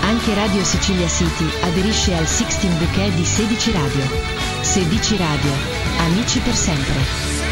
Anche Radio Sicilia City aderisce al 16 bouquet di 16 radio. 16 radio. Amici per sempre.